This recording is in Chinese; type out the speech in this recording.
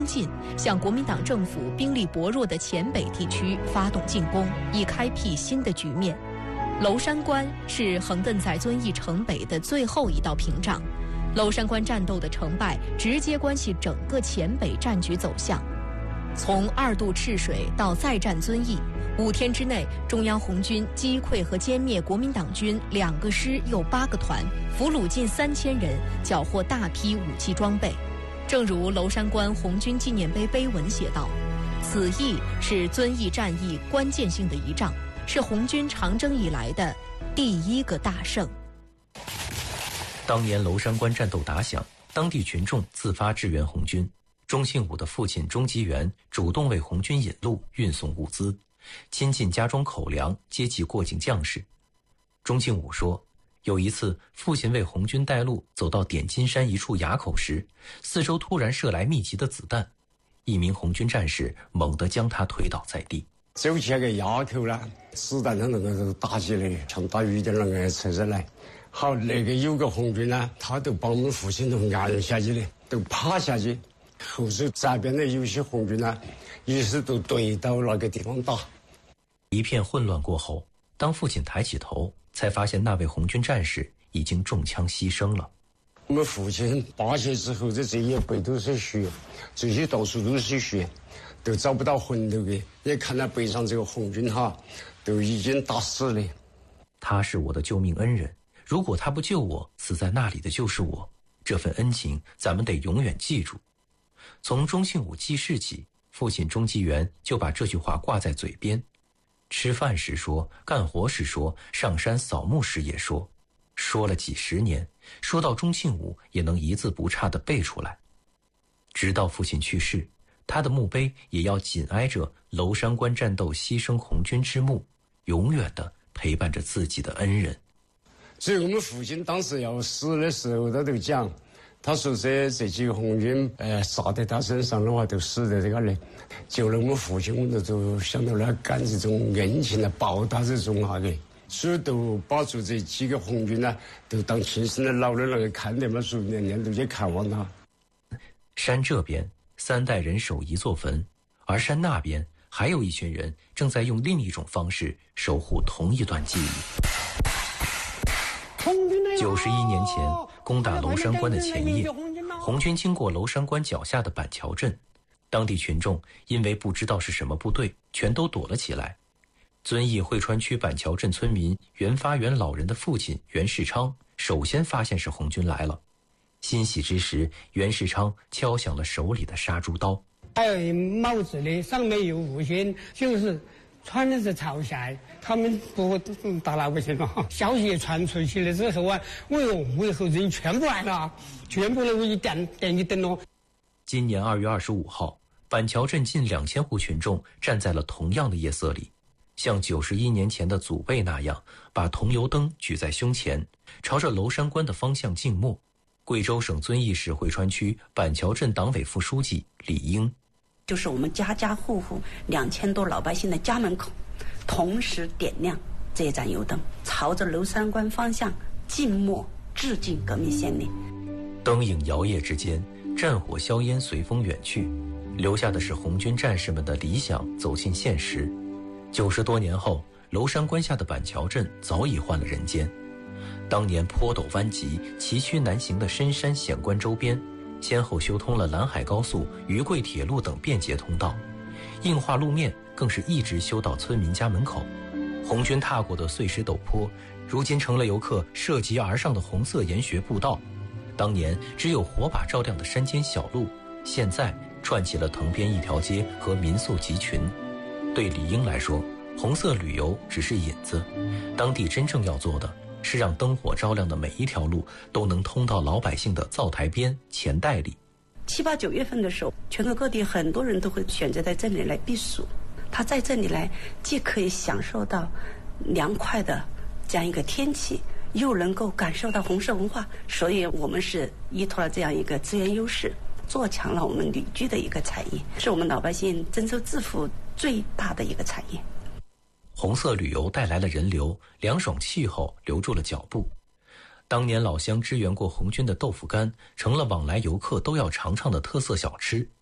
进向国民党政府兵力薄弱的黔北地区发动进攻，以开辟新的局面。娄山关是横亘在遵义城北的最后一道屏障，娄山关战斗的成败直接关系整个黔北战局走向。从2渡赤水到再战遵义，5天之内，中央红军击溃和歼灭国民党军2个师又8个团，俘虏近3000人，缴获大批武器装备。正如娄山关红军纪念碑碑文写道：“此役是遵义战役关键性的一仗，是红军长征以来的第1个大胜。” 当年娄山关战斗打响，当地群众自发支援红军。钟庆武的父亲钟吉元主动为红军引路、运送物资，亲近家中口粮，接济过境将士。钟庆武说，有一次父亲为红军带路，走到点金山一处垭口时，四周突然射来密集的子弹，一名红军战士猛地将他推倒在地。 走起那个垭口呢，子弹那个打起来，像打雨点那个车子来。好，那个有个红军呢，他都把我们父亲都按下去的，都趴下去。后手这边的有些红军呢，一时都对到那个地方打。 一片混乱过后，当父亲抬起头，才发现那位红军战士已经中枪牺牲了。 我们父亲扒下之后，这一背都是血，这些到处都是血，都找不到魂头的。也看到背上这个红军哈，都已经打死了。 他是我的救命恩人，如果他不救我，死在那里的就是我。这份恩情，咱们得永远记住。从钟庆武记事起，父亲钟吉元就把这句话挂在嘴边，吃饭时说，干活时说，上山扫墓时也说，说了几十年，说到钟庆武也能一字不差地背出来。直到父亲去世，他的墓碑也要紧挨着娄山关战斗牺牲红军之墓，永远地陪伴着自己的恩人。 所以我们父亲当时要死的时候，他都讲，他说这几个红军杀在他身上的话，都死在这个里。救了我们父亲，我们就想到了干这种恩情来报答这种那个，所以都把住这几个红军呢，都当亲生的老的那个看的嘛，所以年年都去看望他。 山这边3代人守一座坟，而山那边还有一群人正在用另一种方式守护同一段记忆。91年前攻打娄山关的前夜，红军经过娄山关脚下的板桥镇，当地群众因为不知道是什么部队，全都躲了起来。遵义汇川区板桥镇村民袁发元老人的父亲袁世昌首先发现是红军来了，欣喜之时，袁世昌敲响了手里的杀猪刀。 还有帽子的上面有五星，就是穿的是朝霞，他们不打老百姓了。消息传出去了之后啊，为何人全部来了，全部都一点一灯了。 今年2月25号，板桥镇近2000户群众站在了同样的夜色里，像91年前的祖辈那样，把桐油灯举在胸前，朝着娄山关的方向静默。贵州省遵义市汇川区板桥镇党委副书记李英， 就是我们家家户户2000多老百姓的家门口，同时点亮这盏油灯，朝着娄山关方向静默致敬革命先烈。 灯影摇曳之间，战火硝烟随风远去，留下的是红军战士们的理想走进现实。90多年后，娄山关下的板桥镇早已换了人间。当年坡陡弯急、崎岖难行的深山险关周边，先后修通了兰海高速、渝贵铁路等便捷通道，硬化路面更是一直修到村民家门口。红军踏过的碎石陡坡，如今成了游客涉级而上的红色研学步道。当年只有火把照亮的山间小路，现在串起了藤边一条街和民宿集群。对李英来说，红色旅游只是引子，当地真正要做的是让灯火照亮的每一条路都能通到老百姓的灶台边、钱袋里。 7、8、9月份的时候，全国各地很多人都会选择在这里来避暑。他在这里来，既可以享受到凉快的这样一个天气，又能够感受到红色文化，所以我们是依托了这样一个资源优势，做强了我们旅居的一个产业，是我们老百姓增收致富最大的一个产业。 红色旅游带来了人流，凉爽气候留住了脚步。当年老乡支援过红军的豆腐干，成了往来游客都要尝尝的特色小吃。